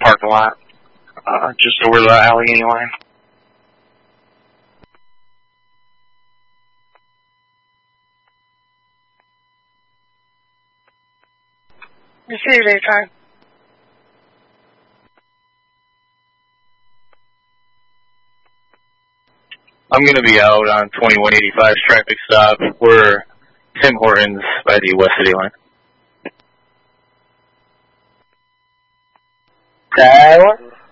parking lot, just over the Allegheny line. Received, A-Tron. I'm going to be out on 2185's traffic stop. We're Tim Hortons by the West City line. Tower.